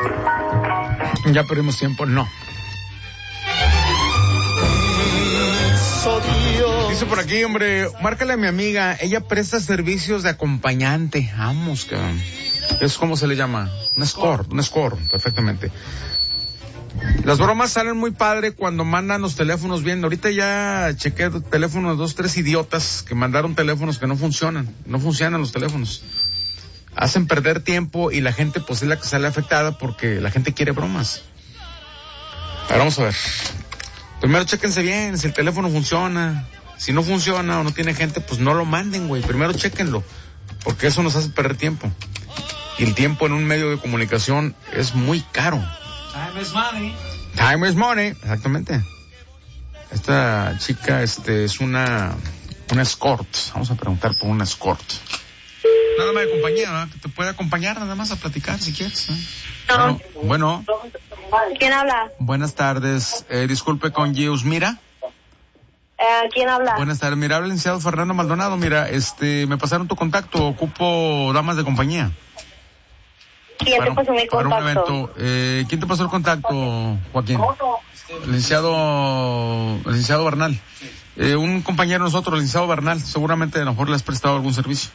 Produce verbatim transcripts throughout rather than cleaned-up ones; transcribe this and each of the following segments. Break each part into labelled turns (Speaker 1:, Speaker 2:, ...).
Speaker 1: Ya perdimos tiempo, no. Dice por aquí, hombre, márcale a mi amiga, ella presta servicios de acompañante. Vamos, cabrón. Es como se le llama, un score, un score, perfectamente. Las bromas salen muy padre cuando mandan los teléfonos bien. Ahorita ya chequé teléfonos de dos, tres idiotas que mandaron teléfonos que no funcionan. No funcionan los teléfonos. Hacen perder tiempo y la gente pues es la que sale afectada porque la gente quiere bromas. Ahora vamos a ver. Primero chéquense bien si el teléfono funciona. Si no funciona o no tiene gente, pues no lo manden, güey. Primero chéquenlo, porque eso nos hace perder tiempo. Y el tiempo en un medio de comunicación es muy caro.
Speaker 2: Time is money.
Speaker 1: Time is money, exactamente. Esta chica, este, es una, una escort. Vamos a preguntar por una escort. Nada más de compañía, ¿verdad? Que te puede acompañar nada más a platicar si quieres, ¿eh?
Speaker 3: No.
Speaker 1: Bueno, bueno.
Speaker 3: ¿Quién habla?
Speaker 1: Buenas tardes. Eh, disculpe con Gius, mira.
Speaker 3: Eh, ¿Quién habla?
Speaker 1: Buenas tardes. Mira, habla el licenciado Fernando Maldonado. Mira, este, me pasaron tu contacto. Ocupo damas de compañía.
Speaker 3: ¿Quién
Speaker 1: para,
Speaker 3: te pasó mi
Speaker 1: para
Speaker 3: contacto?
Speaker 1: un evento. Eh, ¿Quién te pasó el contacto, Joaquín? El licenciado, el licenciado Bernal. Eh, un compañero de nosotros, el licenciado Bernal. Seguramente a lo mejor le has prestado algún servicio.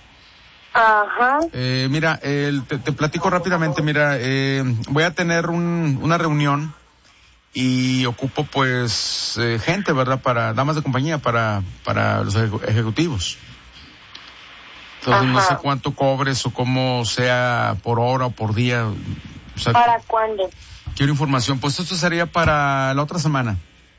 Speaker 3: Ajá.
Speaker 1: Eh, mira, eh, te, te platico rápidamente. Mira, eh, voy a tener un, una reunión y ocupo pues eh, gente, ¿verdad? Para damas de compañía, para para los ejecu- ejecutivos. Entonces
Speaker 3: Ajá.
Speaker 1: no sé cuánto cobres o cómo sea por hora o por día. O sea,
Speaker 3: ¿Para cuándo?
Speaker 1: quiero información. Pues esto sería para la otra semana.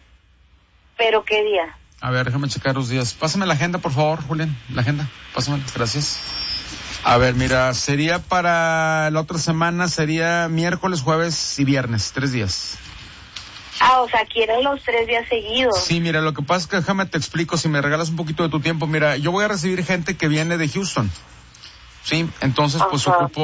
Speaker 3: ¿Pero qué día?
Speaker 1: A ver, déjame checar los días. Pásame la agenda, por favor, Julián. La agenda, pásamela, gracias. A ver, mira, sería para la otra semana, sería miércoles, jueves y viernes, tres días.
Speaker 3: Ah, o sea, quieren los tres días seguidos.
Speaker 1: Sí, mira, lo que pasa es que déjame te explico, si me regalas un poquito de tu tiempo. Mira, yo voy a recibir gente que viene de Houston. Sí, entonces pues
Speaker 3: Ajá.
Speaker 1: ocupo